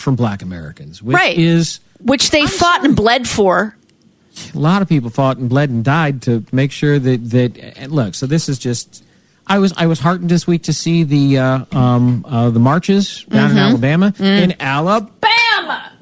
from Black Americans, which they fought and bled for. A lot of people fought and bled and died to make sure that and look. So this is just. I was heartened this week to see the marches down in Alabama. In Alabama,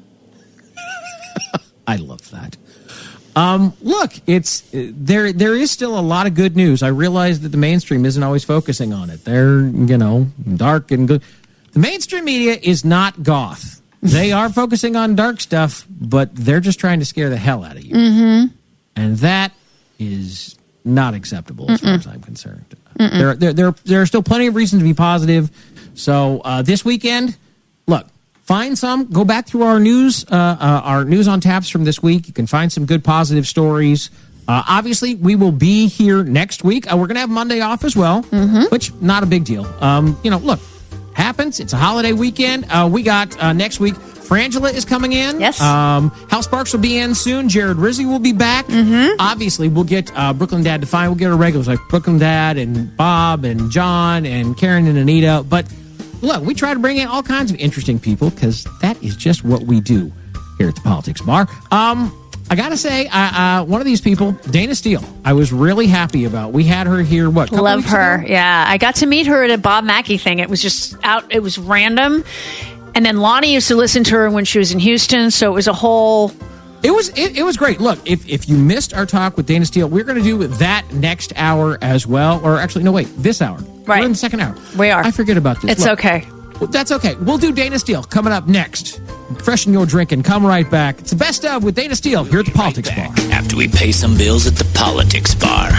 I love that. Look, it's there is still a lot of good news. I realize that the mainstream isn't always focusing on it. They're dark and good. The mainstream media is not goth. They are focusing on dark stuff, but they're just trying to scare the hell out of you, and that is not acceptable as far as I'm concerned. There are still plenty of reasons to be positive. So this weekend, look, go back through our news on taps from this week. You can find some good positive stories. Obviously, we will be here next week. We're going to have Monday off as well, which not a big deal. Look, happens. It's a holiday weekend. We got next week. Frangela is coming in. Yes. Hal Sparks will be in soon. Jared Rizzi will be back. Obviously, we'll get Brooklyn Dad Defiant. We'll get our regulars like Brooklyn Dad and Bob and John and Karen and Anita. But look, we try to bring in all kinds of interesting people because that is just what we do here at the Politics Bar. I got to say, one of these people, Dana Steele, I was really happy about. We had her here, Love her. Ago? Yeah. I got to meet her at a Bob Mackey thing. It was just it was random. And then Lonnie used to listen to her when she was in Houston, so it was a whole... It was great. Look, if you missed our talk with Dana Steele, we're going to do that next hour as well. Or actually, no, wait, this hour. Right. We're in the second hour. We are. I forget about this. It's okay. Well, that's okay. We'll do Dana Steele coming up next. Freshen your drink and come right back. It's the best of with Dana Steele here at the Politics Bar. After we pay some bills at the Politics Bar.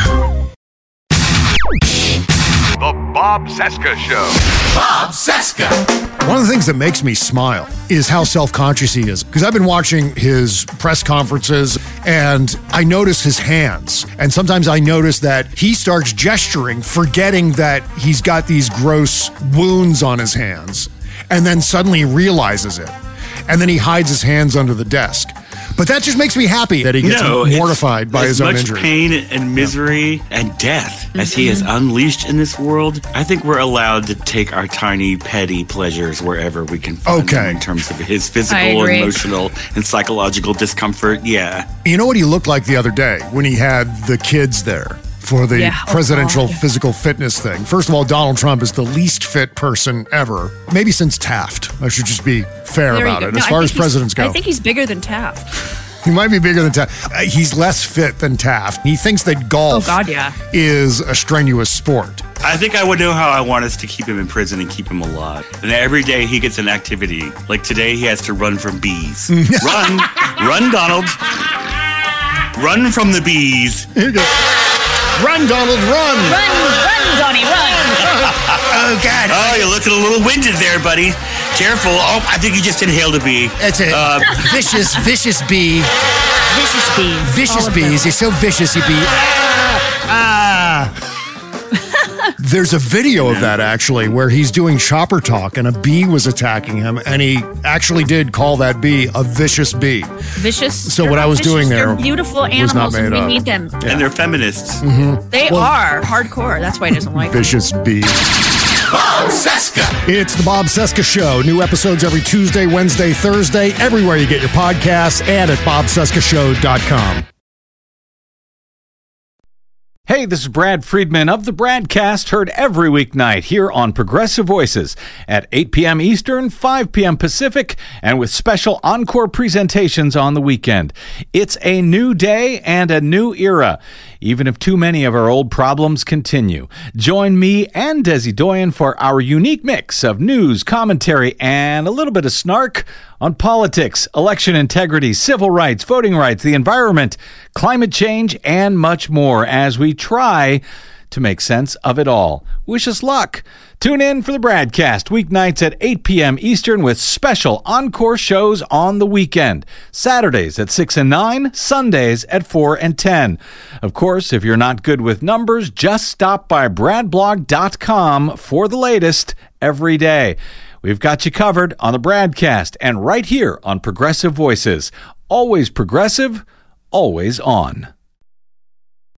The Bob Cesca Show. Bob Cesca. One of the things that makes me smile is how self-conscious he is. Because I've been watching his press conferences and I notice his hands. And sometimes I notice that he starts gesturing, forgetting that he's got these gross wounds on his hands. And then suddenly realizes it. And then he hides his hands under the desk. But that just makes me happy that he gets mortified by his own injury. As much pain and misery and death as he has unleashed in this world, I think we're allowed to take our tiny, petty pleasures wherever we can find them in terms of his physical, emotional, and psychological discomfort. Yeah. You know what he looked like the other day when he had the kids there for the presidential physical fitness thing? First of all, Donald Trump is the least fit person ever, maybe since Taft. I should just be fair about it. As far as presidents go, I think he's bigger than Taft. He might be bigger than Taft. He's less fit than Taft. He thinks that golf is a strenuous sport. I think I would know how I want us to keep him in prison and keep him alive. And every day he gets an activity. Like today he has to run from bees. Run, Donald. Run from the bees. Run, Donald, run! Run, Donnie, run! Oh, God. Oh, you're looking a little winded there, buddy. Careful. Oh, I think you just inhaled a bee. It's a vicious bee. Vicious bees. Vicious bees. They're so vicious, you bee. There's a video of that, actually, where he's doing chopper talk and a bee was attacking him, and he actually did call that bee a vicious bee. Vicious? So what I was doing there They're beautiful animals, and we need them. Yeah. And they're feminists. They are hardcore. That's why he doesn't like vicious bees. Bob Cesca. It's the Bob Cesca Show. New episodes every Tuesday, Wednesday, Thursday, everywhere you get your podcasts, and at bobcescashow.com. Hey, this is Brad Friedman of the Bradcast, heard every weeknight here on Progressive Voices at 8 p.m. Eastern, 5 p.m. Pacific, and with special encore presentations on the weekend. It's a new day and a new era, even if too many of our old problems continue. Join me and Desi Doyen for our unique mix of news, commentary, and a little bit of snark on politics, election integrity, civil rights, voting rights, the environment, climate change, and much more as we try to make sense of it all. Wish us luck. Tune in for the Bradcast weeknights at 8 p.m. Eastern with special encore shows on the weekend. Saturdays at 6 and 9, Sundays at 4 and 10. Of course, if you're not good with numbers, just stop by bradblog.com for the latest every day. We've got you covered on the Bradcast and right here on Progressive Voices. Always progressive, always on.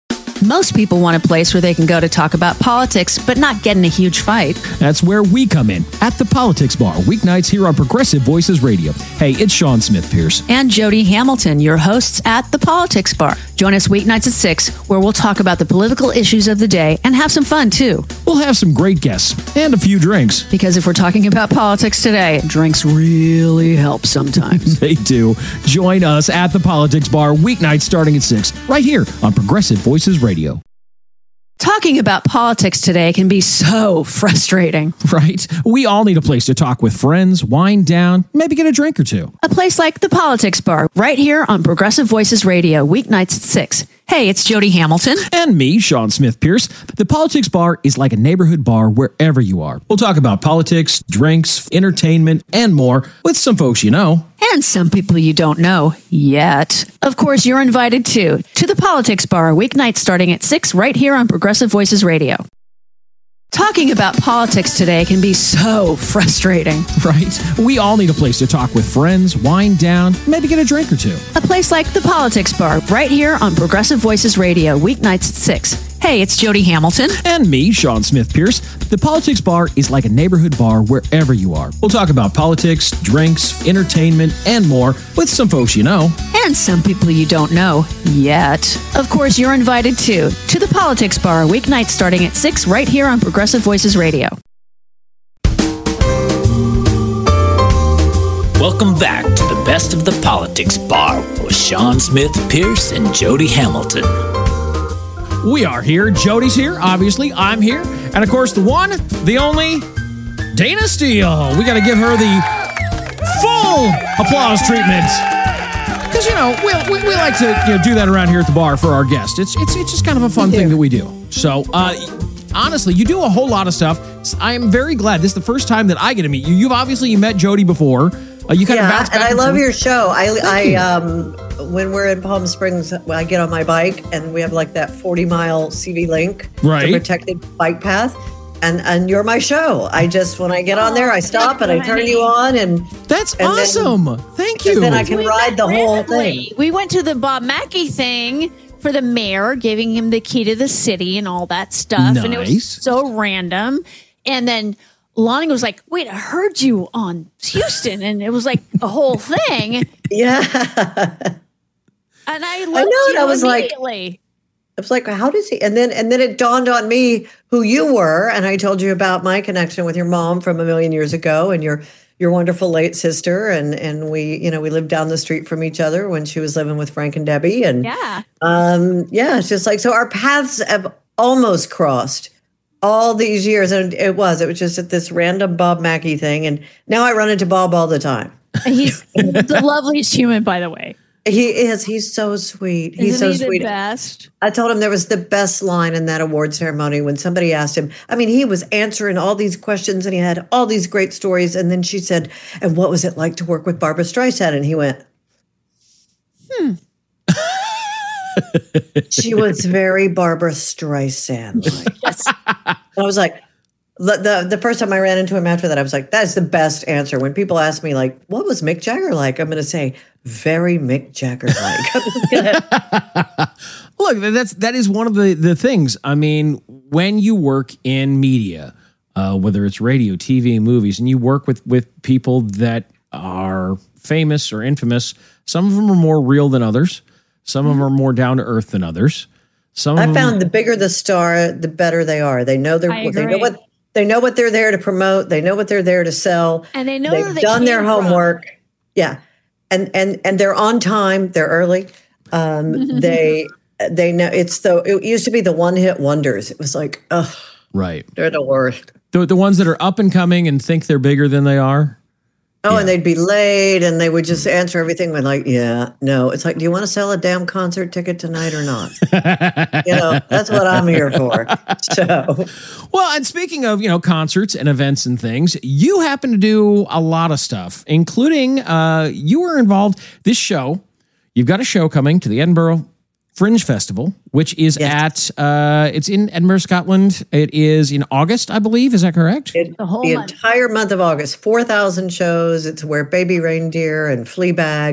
Most people want a place where they can go to talk about politics, but not get in a huge fight. That's where we come in, at the Politics Bar, weeknights here on Progressive Voices Radio. Hey, it's Sean Smith Pierce. And Jody Hamilton, your hosts at the Politics Bar. Join us weeknights at 6, where we'll talk about the political issues of the day and have some fun, too. We'll have some great guests and a few drinks. Because if we're talking about politics today, drinks really help sometimes. They do. Join us at the Politics Bar, weeknights starting at 6, right here on Progressive Voices Radio. Talking about politics today can be so frustrating. Right? We all need a place to talk with friends, wind down, maybe get a drink or two. A place like the Politics Bar, right here on Progressive Voices Radio, weeknights at 6. Hey, it's Jody Hamilton. And me, Sean Smith Pierce. The Politics Bar is like a neighborhood bar wherever you are. We'll talk about politics, drinks, entertainment, and more with some folks you know. And some people you don't know yet. Of course, you're invited too to the Politics Bar, weeknights starting at 6 right here on Progressive Voices Radio. Talking about politics today can be so frustrating. Right? We all need a place to talk with friends, wind down, maybe get a drink or two. A place like the Politics Bar, right here on Progressive Voices Radio, weeknights at 6. Hey, it's Jody Hamilton. And me, Sean Smith Pierce. The Politics Bar is like a neighborhood bar wherever you are. We'll talk about politics, drinks, entertainment, and more with some folks you know. And some people you don't know yet. Of course, you're invited too to the Politics Bar, weeknights starting at 6 right here on Progressive Voices Radio. Welcome back to the Best of the Politics Bar with Sean Smith Pierce and Jody Hamilton. We are here. Jody's here. Obviously, I'm here. And of course, the one, the only, Dana Steele. We got to give her the full applause treatment. Because, you know, we like to do that around here at the bar for our guests. It's just kind of a fun thing that we do. So, honestly, you do a whole lot of stuff. I am very glad. This is the first time that I get to meet you. You met Jody before. You kind of bounce back and I love your show. When we're in Palm Springs, I get on my bike and we have like that 40-mile CV link, right, the protected bike path. And you're my show. When I get on there, I stop and I turn you on, and that's awesome. Thank you. And then I can ride the whole thing. We went to the Bob Mackey thing for the mayor, giving him the key to the city and all that stuff. Nice. And it was so random. And then Lonnie was like, wait, I heard you on Houston. And it was like a whole thing. Yeah. And I loved you I was immediately. I was like, how does he? And then it dawned on me who you were. And I told you about my connection with your mom from a million years ago and your wonderful late sister. And we lived down the street from each other when she was living with Frank and Debbie. And it's just like, so our paths have almost crossed all these years. And it was just at this random Bob Mackey thing. And now I run into Bob all the time. He's the loveliest human, by the way. He is. He's so sweet. He's Isn't so he sweet. The best? I told him there was the best line in that award ceremony when somebody asked him. I mean, he was answering all these questions and he had all these great stories. And then she said, "And what was it like to work with Barbra Streisand?" And he went, She was very Barbra Streisand-like. Yes. And I was like, the first time I ran into him after that, I was like, that's the best answer. When people ask me, like, what was Mick Jagger like? I'm going to say, very Mick Jagger-like. Look, that is one of the things. I mean, when you work in media, whether it's radio, TV, movies, and you work with people that are famous or infamous, some of them are more real than others. Some of them are more down to earth than others. I found the bigger the star, the better they are. They know they know what they're there to promote. They know what they're there to sell. And they know they've done their homework. Yeah. And they're on time. They're early. They know it used to be the one-hit wonders. It was like, ugh. Right. They're the worst. The ones that are up and coming and think they're bigger than they are. Oh, yeah. And they'd be late and they would just answer everything with like, yeah, no. It's like, do you want to sell a damn concert ticket tonight or not? That's what I'm here for. So, well, and speaking of, concerts and events and things, you happen to do a lot of stuff, including you were involved this show. You've got a show coming to the Edinburgh Fringe Festival, which is it's in Edinburgh, Scotland. It is in August, I believe. Is that correct? The entire month of August, 4,000 shows. It's where Baby Reindeer and Fleabag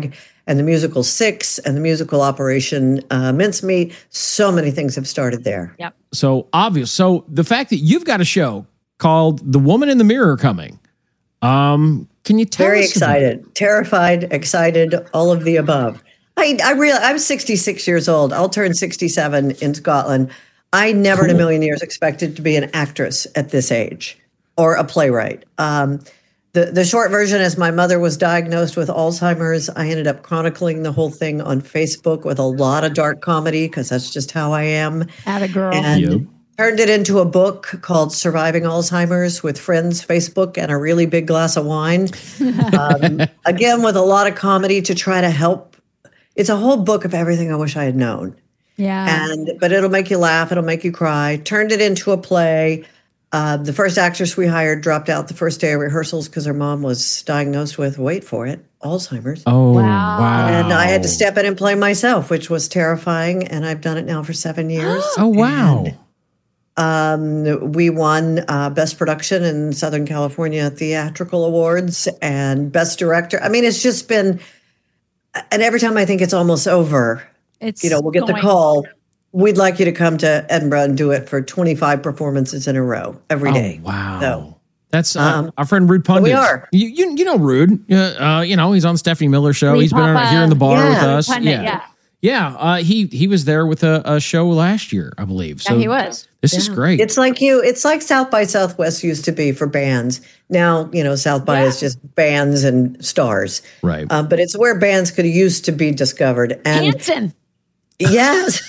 and the musical Six and the musical Operation Mincemeat. So many things have started there. Yep. So obvious. So the fact that you've got a show called The Woman in the Mirror coming, can you tell Very us? excited, terrified, excited, all of the above. I'm 66 years old. I'll turn 67 in Scotland. I never in a million years expected to be an actress at this age or a playwright. The short version is my mother was diagnosed with Alzheimer's. I ended up chronicling the whole thing on Facebook with a lot of dark comedy because that's just how I am. Atta girl. And turned it into a book called Surviving Alzheimer's with Friends Facebook and a really big glass of wine. Again, with a lot of comedy to try to help. It's a whole book of everything I wish I had known. Yeah. But it'll make you laugh. It'll make you cry. Turned it into a play. The first actress we hired dropped out the first day of rehearsals because her mom was diagnosed with, wait for it, Alzheimer's. Oh, wow. And I had to step in and play myself, which was terrifying. And I've done it now for 7 years. Oh, wow. And, we won Best Production in Southern California Theatrical Awards and Best Director. I mean, it's just been, and every time I think it's almost over, we'll get the call. We'd like you to come to Edinburgh and do it for 25 performances in a row every day. Wow. So, that's our friend Rude Pundit. We are. You know Rude. He's on Stephanie Miller's show. He's been here in the bar with us. Pundit, he was there with a show last year, I believe. So he was. This is great. It's like South by Southwest used to be for bands. Now, South by is just bands and stars. Right. But it's where bands could used to be discovered. And Hanson. Yes.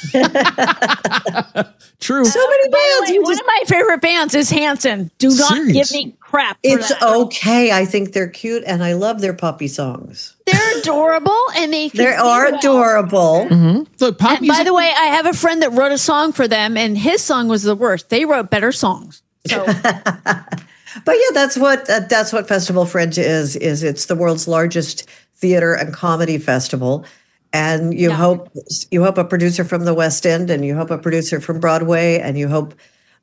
True. So many bands. One of my favorite bands is Hanson. Do not give me crap. It's okay. I think they're cute and I love their puppy songs. They're adorable and they are adorable. Mm-hmm. Look, pop and by the way, I have a friend that wrote a song for them and his song was the worst. They wrote better songs. So But yeah, that's what Festival Fringe is. It's the world's largest theater and comedy festival. And you hope a producer from the West End, and you hope a producer from Broadway, and you hope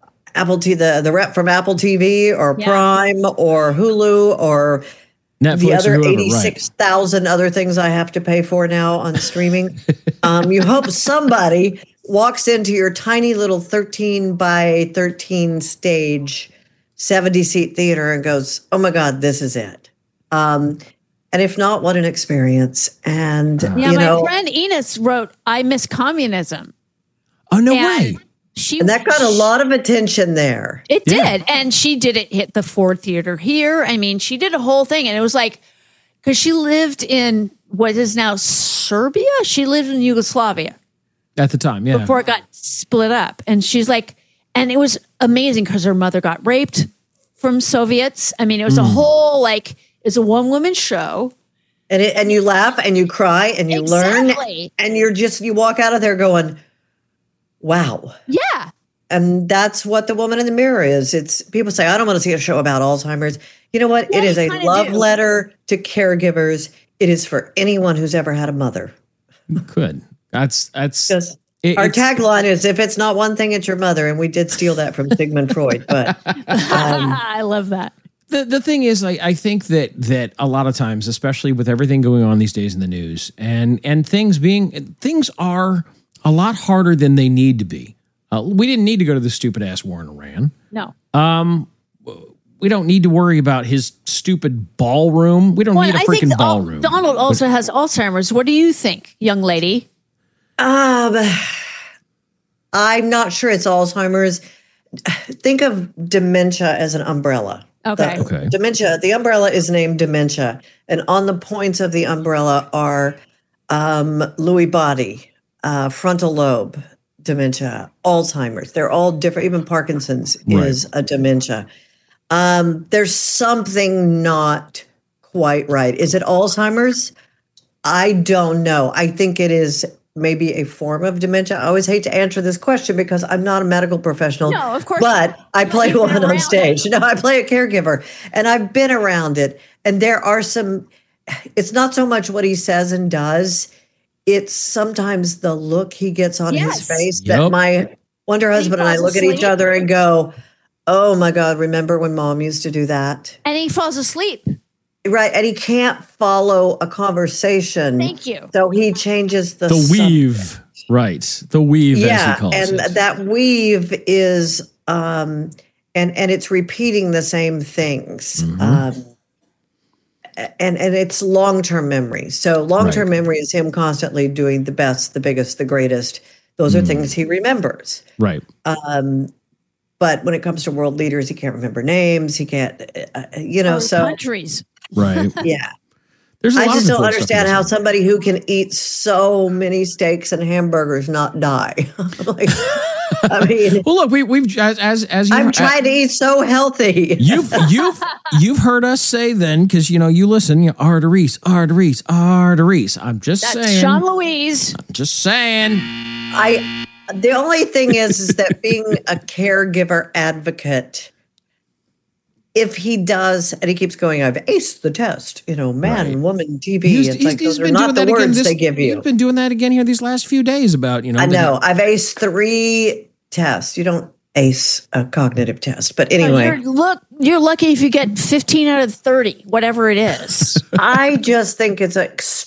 the rep from Apple TV or Prime or Hulu or Netflix, the other whoever, 86,000 other things I have to pay for now on streaming. You hope somebody walks into your tiny little 13 by 13 stage, 70-seat theater and goes, "Oh my God, this is it." And if not, what an experience. And, my friend Enos wrote, "I Miss Communism." Oh, no way. And that got a lot of attention there. It did. And she did it hit the Ford Theater here. I mean, she did a whole thing. And it was like, because she lived in what is now Serbia. She lived in Yugoslavia. At the time, yeah. Before it got split up. And she's like, and it was amazing because her mother got raped from Soviets. I mean, it was a whole it's a one-woman show. And you laugh and you cry and you learn. And you walk out of there going, wow. Yeah. And that's what The Woman in the Mirror is. It's people say, I don't want to see a show about Alzheimer's. You know what? Yeah, it is a love letter to caregivers. It is for anyone who's ever had a mother. Good. That's our tagline is, if it's not one thing, it's your mother. And we did steal that from Sigmund Freud. But I love that. The thing is, I think that a lot of times, especially with everything going on these days in the news, and things are a lot harder than they need to be. We didn't need to go to the stupid ass war in Iran. No. We don't need to worry about his stupid ballroom. We don't need a freaking ballroom. Donald also has Alzheimer's. What do you think, young lady? I'm not sure it's Alzheimer's. Think of dementia as an umbrella. Okay. Dementia. The umbrella is named dementia, and on the points of the umbrella are Lewy body, frontal lobe dementia, Alzheimer's. They're all different. Even Parkinson's is a dementia. There's something not quite right. Is it Alzheimer's? I don't know. I think it is maybe a form of dementia. I always hate to answer this question because I'm not a medical professional. No, of course. But I play one on stage. No, I play a caregiver, and I've been around it. And there are it's not so much what he says and does. It's sometimes the look he gets on his face that my wonder husband and I look at each other and go, "Oh my God, remember when Mom used to do that?" And he falls asleep. Right, and he can't follow a conversation. Thank you. So he changes the weave. subject. Right. The weave, as he calls and it. that weave is and it's repeating the same things. And it's long-term memory. So long-term memory is him constantly doing the best, the biggest, the greatest. Those are things he remembers. Right. But when it comes to world leaders, he can't remember names. He can't, so countries. Right. Yeah. There's a lot I just of don't important stuff understand in how this somebody who can eat so many steaks and hamburgers not die. Like, I mean, well, look, we've as I'm trying to eat so healthy. You've heard us say then, because you listen, arteries. I'm just That's saying. Sean Louise. I'm just saying. The only thing is that being a caregiver advocate, if he does, and he keeps going, I've aced the test, man, woman, TV. Those are not the words they give you. You've been doing that again here these last few days about, I know. I've aced 3 tests. You don't ace a cognitive test. But anyway. You're lucky if you get 15 out of 30, whatever it is. I just think it's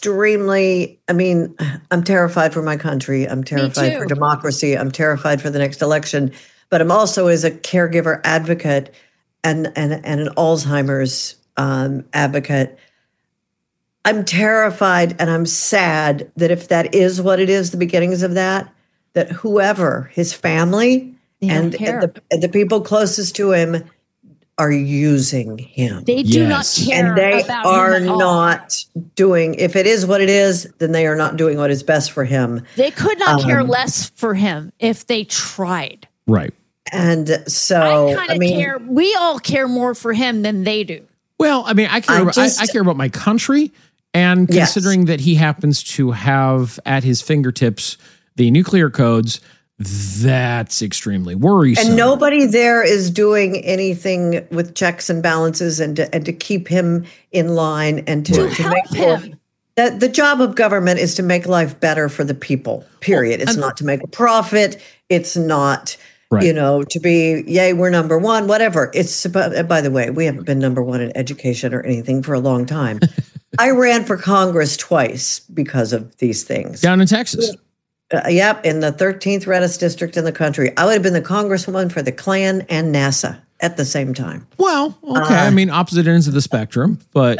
I'm terrified for my country. I'm terrified for democracy. I'm terrified for the next election. But I'm also, as a caregiver advocate and an Alzheimer's advocate, I'm terrified and I'm sad that if that is what it is, the beginnings of that whoever, his family and the people closest to him are using him. They do not care. And they about are him at all. not doing, if it is what it is, then they are not doing what is best for him. They could not care less for him if they tried. Right. And so, I care. We all care more for him than they do. Well, I care about my country, and considering that he happens to have at his fingertips the nuclear codes, that's extremely worrisome. And nobody there is doing anything with checks and balances and to keep him in line and to make him. The job of government is to make life better for the people, period. It's not to make a profit. It's not, to be, yay, we're number one, whatever. It's, by the way, we haven't been number one in education or anything for a long time. I ran for Congress twice because of these things. Down in Texas. Yep, in the 13th reddest district in the country. I would have been the congresswoman for the Klan and NASA at the same time. Well, okay. Opposite ends of the spectrum, but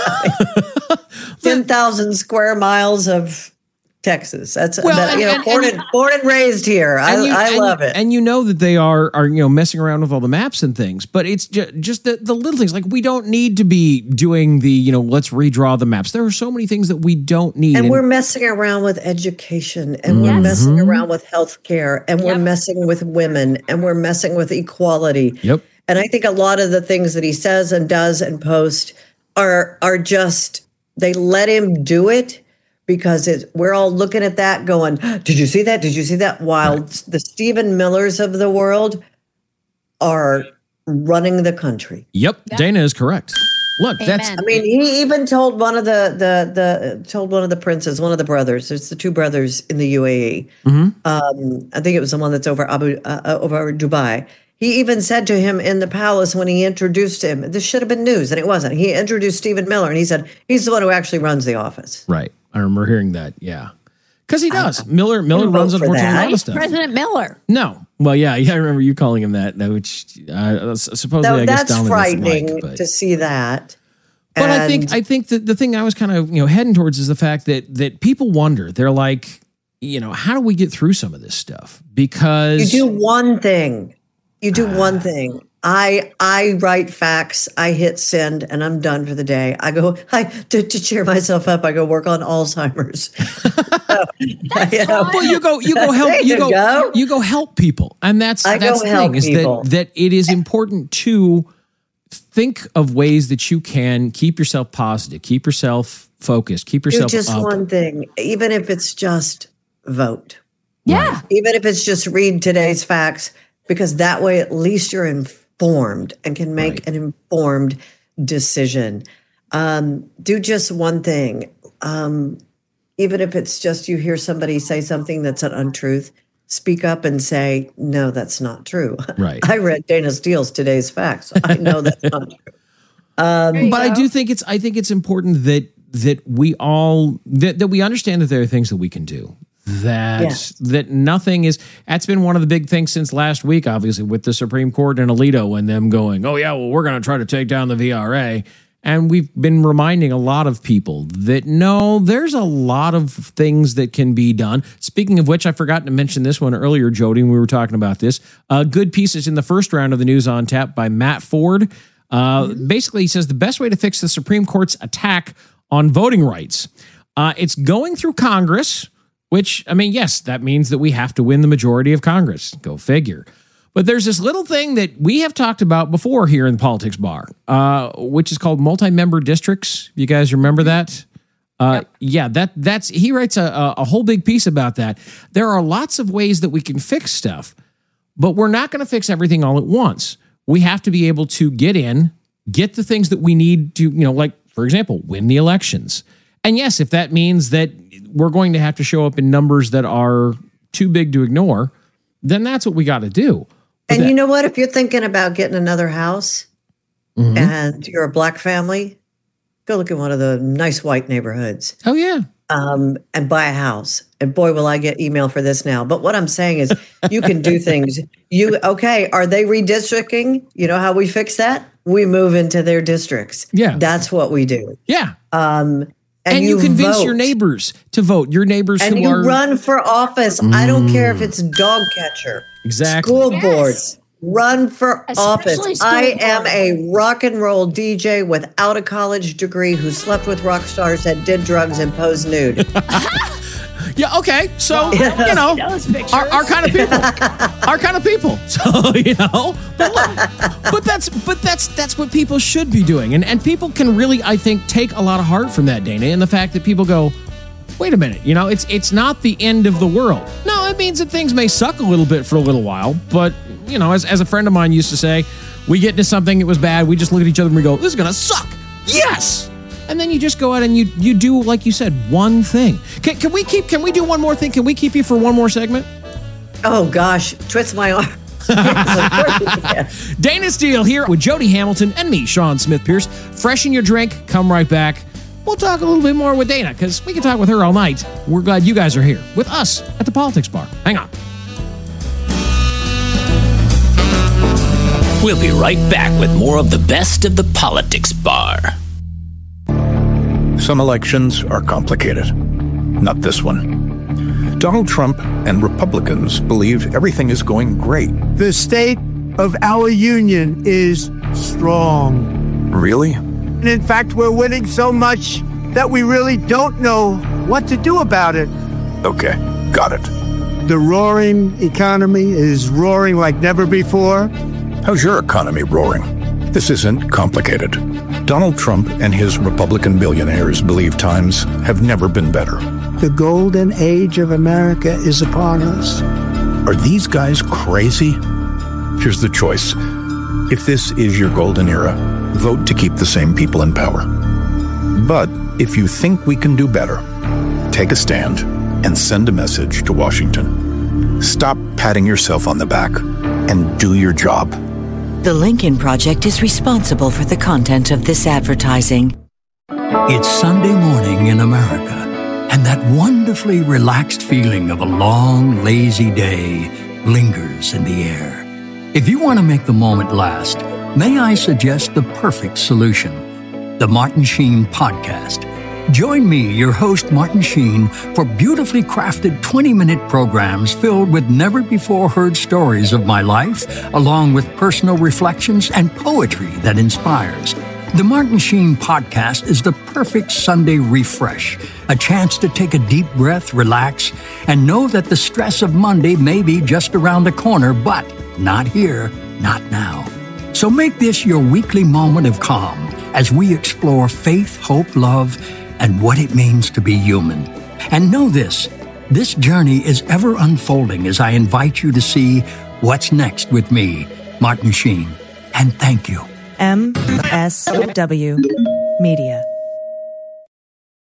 10,000 square miles of Texas. That's born and raised here. I love it. And that they are messing around with all the maps and things, but it's just the little things. Like, we don't need to be doing the let's redraw the maps. There are so many things that we don't need. And we're messing around with education, and we're messing around with healthcare, and we're messing with women, and we're messing with equality. Yep. And I think a lot of the things that he says and does and posts are just, they let him do it. Because we're all looking at that going, did you see that? Did you see that? While the Stephen Millers of the world are running the country. Yep. Dana is correct. Look, Amen. He even told one of the princes, one of the brothers. There's the 2 brothers in the UAE. Mm-hmm. I think it was the one that's over over Dubai. He even said to him in the palace when he introduced him, this should have been news, and it wasn't. He introduced Stephen Miller, and he said he's the one who actually runs the office. Right. I remember hearing that. Yeah. Because he does. Miller runs, unfortunately, a lot of stuff. President Miller. No. Well, yeah. I remember you calling him that, which supposedly, I guess, that's frightening to see that. But I think that the thing I was kind of heading towards is the fact that people wonder. They're like, how do we get through some of this stuff? Because you do one thing. I write facts, I hit send, and I'm done for the day. I go, to cheer myself up, I go work on Alzheimer's. Well, you go help people. And that's the thing, is that it is important to think of ways that you can keep yourself positive, keep yourself focused, keep yourself do just up. one thing, even if it's just vote. Yeah. Right. Even if it's just read today's facts, because that way at least you're informed and can make an informed decision. Do just one thing. Even if it's just you hear somebody say something that's an untruth, speak up and say, no, that's not true. Right. I read Dana Steele's Today's Facts. I know that's not true. But I do think it's important that we all that we understand that there are things that we can do. That nothing is. That's been one of the big things since last week, obviously, with the Supreme Court and Alito and them going, oh yeah, well, we're going to try to take down the VRA. And we've been reminding a lot of people that no, there's a lot of things that can be done. Speaking of which, I forgot to mention this one earlier, Jody, when we were talking about this. Good pieces in the first round of the News on Tap by Matt Ford. Basically, he says the best way to fix the Supreme Court's attack on voting rights, it's going through Congress, which, I mean, yes, that means that we have to win the majority of Congress. Go figure. But there's this little thing that we have talked about before here in the Politics Bar, which is called multi-member districts. You guys remember that? Yeah, that's he writes a whole big piece about that. There are lots of ways that we can fix stuff, but we're not going to fix everything all at once. We have to be able to get the things that we need to, like, for example, win the elections. And yes, if that means that we're going to have to show up in numbers that are too big to ignore, then that's what we got to do. And you know what? If you're thinking about getting another house and you're a Black family, go look at one of the nice white neighborhoods. Oh, yeah. And buy a house. And boy, will I get email for this now. But what I'm saying is you can do things. Are they redistricting? You know how we fix that? We move into their districts. Yeah. That's what we do. Yeah. And you convince your neighbors to vote. Your neighbors and who run for office. I don't care if it's dog catcher. Exactly. School boards. Run for office. I am a rock and roll DJ without a college degree who slept with rock stars that did drugs and posed nude. Yeah, okay. So, our kind of people. Our kind of people. So, but that's what people should be doing. And people can really, I think, take a lot of heart from that, Dana, and the fact that people go, wait a minute, it's not the end of the world. No, it means that things may suck a little bit for a little while, but, as a friend of mine used to say, we get into something that was bad, we just look at each other and we go, this is going to suck. Yes! And then you just go out and you do, like you said, one thing. Can we do one more thing? Can we keep you for one more segment? Oh, gosh. Twist my arm. Dana Steele here with Jody Hamilton and me, Sean Smith Pierce. Freshen your drink. Come right back. We'll talk a little bit more with Dana because we can talk with her all night. We're glad you guys are here with us at the Politics Bar. Hang on. We'll be right back with more of the best of the Politics Bar. Some elections are complicated. Not this one. Donald Trump and Republicans believe everything is going great. The state of our union is strong. Really? And in fact, we're winning so much that we really don't know what to do about it. Okay, got it. The roaring economy is roaring like never before. How's your economy roaring? This isn't complicated. Donald Trump and his Republican billionaires believe times have never been better. The golden age of America is upon us. Are these guys crazy? Here's the choice. If this is your golden era, vote to keep the same people in power. But if you think we can do better, take a stand and send a message to Washington. Stop patting yourself on the back and do your job. The Lincoln Project is responsible for the content of this advertising. It's Sunday morning in America, and that wonderfully relaxed feeling of a long, lazy day lingers in the air. If you want to make the moment last, may I suggest the perfect solution, the Martin Sheen Podcast. Join me, your host, Martin Sheen, for beautifully crafted 20-minute programs filled with never-before-heard stories of my life, along with personal reflections and poetry that inspires. The Martin Sheen Podcast is the perfect Sunday refresh, a chance to take a deep breath, relax, and know that the stress of Monday may be just around the corner, but not here, not now. So make this your weekly moment of calm as we explore faith, hope, love, and what it means to be human. And know this journey is ever unfolding as I invite you to see what's next with me, Martin Sheen. And thank you. MSW Media.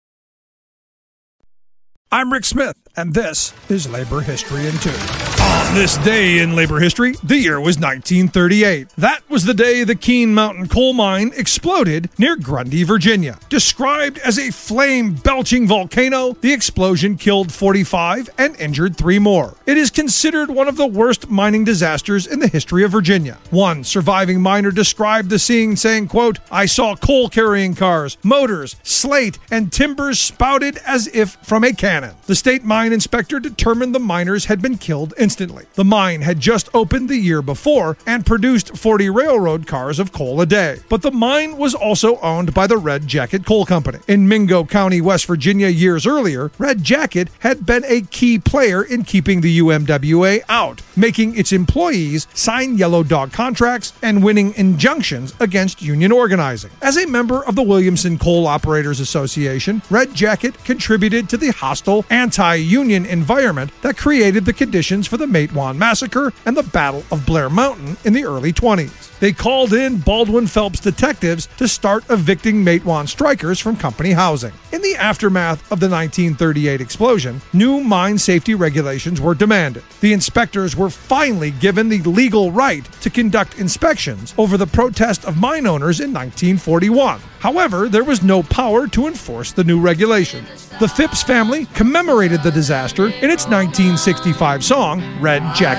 I'm Rick Smith, and this is Labor History in 2. On This day in labor history, the year was 1938. That was the day the Keene Mountain coal mine exploded near Grundy, Virginia. Described as a flame-belching volcano, the explosion killed 45 and injured 3 more. It is considered one of the worst mining disasters in the history of Virginia. One surviving miner described the scene saying, quote, "I saw coal-carrying cars, motors, slate, and timbers spouted as if from a cannon." The state mine inspector determined the miners had been killed instantly. The mine had just opened the year before and produced 40 railroad cars of coal a day. But the mine was also owned by the Red Jacket Coal Company. In Mingo County, West Virginia, years earlier, Red Jacket had been a key player in keeping the UMWA out, making its employees sign yellow dog contracts and winning injunctions against union organizing. As a member of the Williamson Coal Operators Association, Red Jacket contributed to the hostile anti-union environment that created the conditions for the Matewan Massacre and the Battle of Blair Mountain in the early 20s. They called in Baldwin Phelps detectives to start evicting Matewan strikers from company housing. In the aftermath of the 1938 explosion, new mine safety regulations were demanded. The inspectors were finally given the legal right to conduct inspections over the protest of mine owners in 1941. However, there was no power to enforce the new regulation. The Phipps family commemorated the disaster in its 1965 song, Red Jacket